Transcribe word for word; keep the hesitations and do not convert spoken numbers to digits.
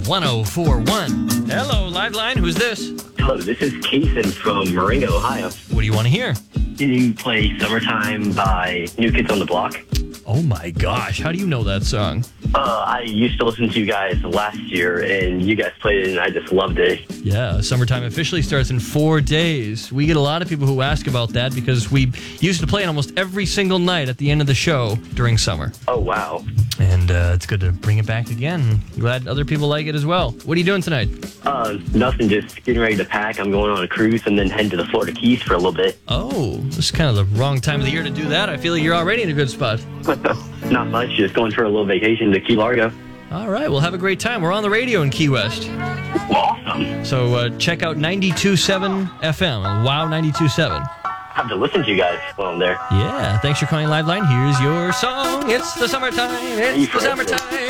one oh four point one. Hello, Liveline. Who's this? Hello, this is Kason from Marengo, Ohio. What do you want to hear? Did you play Summertime by New Kids on the Block? Oh, my gosh. How do you know that song? Uh, I used to listen to you guys last year, and you guys played it, and I just loved it. Yeah, Summertime officially starts in four days. We get a lot of people who ask about that because we used to play it almost every single night at the end of the show during summer. Oh, wow. And uh, it's good to bring it back again. Glad other people like it as well. What are you doing tonight? Uh, nothing, just getting ready to pack. I'm going on a cruise and then heading to the Florida Keys for a little bit. Oh, this is kind of the wrong time of the year to do that. I feel like you're already in a good spot. Not much, just going for a little vacation to Key Largo. All right, well, have a great time. We're on the radio in Key West. Awesome. So uh, check out ninety-two point seven F M, Wow ninety-two point seven. I have to listen to you guys while I'm there. Yeah, thanks for calling Liveline. Here's your song. It's the summertime. It's the summertime.